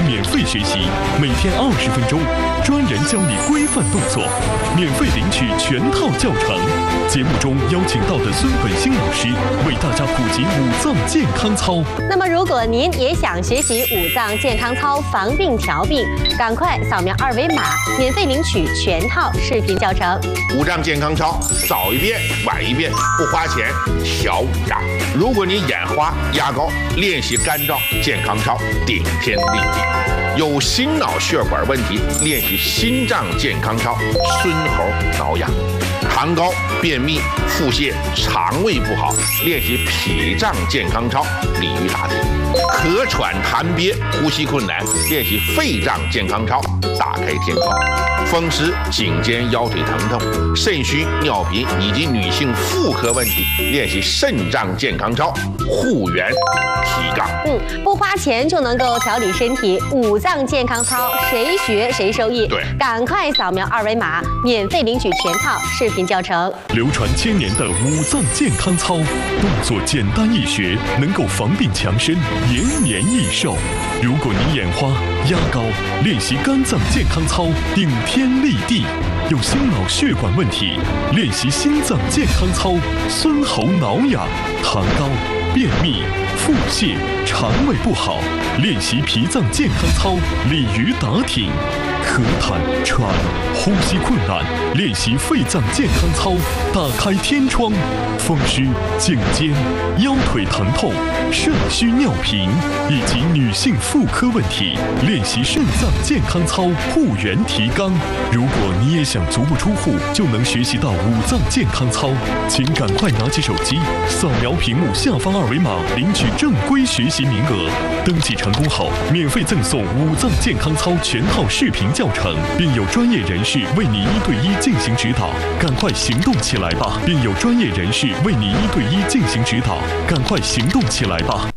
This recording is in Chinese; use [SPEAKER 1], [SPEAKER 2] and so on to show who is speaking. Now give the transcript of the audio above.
[SPEAKER 1] 免费学习，每天20分钟，专人教你规范动作，免费领取全套教程。节目中邀请到的孙本兴老师为大家普及五脏健康操。
[SPEAKER 2] 那么，如果您也想学习五脏健康操防病调病，赶快扫描2维码，免费领取全套视频教程。
[SPEAKER 3] 五脏健康操，早一遍晚一遍，不花钱，调五脏。如果你眼花压高，练习肝脏健康操，顶天立地。有心脑血管问题，练习心脏健康操，孙猴挠痒。痰高、便秘、腹泻、肠胃不好，练习脾脏健康操，鲤鱼打挺。咳喘痰憋、呼吸困难，练习肺脏健康操，打开天窗。风湿、颈肩、腰腿疼痛、肾虚、尿频以及女性妇科问题，练习肾脏健康操，护元提杠。
[SPEAKER 2] 不花钱就能够调理身体，五脏健康操谁学谁受益。
[SPEAKER 3] 对，
[SPEAKER 2] 赶快扫描2维码，免费领取全套视频教程。
[SPEAKER 1] 流传1000年的五脏健康操，动作简单易学，能够防病强身，延年益寿。如果你眼花压高，练习肝脏健康操，顶天立地。有心脑血管问题，练习心脏健康操，孙猴挠痒。痰高、便秘、腹泻、肠胃不好，练习脾脏健康操，鲤鱼打挺。咳痰喘、呼吸困难，练习肺脏健康操，打开天窗。风湿、颈肩、腰腿疼痛、肾虚尿频以及女性妇科问题，练习肾脏健康操，护元提肛。如果你也想足不出户就能学习到五脏健康操，请赶快拿起手机，扫描屏幕下方2维码，领取正规学习名额。登记成功后，免费赠送五脏健康操全套视频教程，并有专业人士为你1对1进行指导。赶快行动起来吧！并有专业人士为你1对1进行指导，赶快行动起来吧！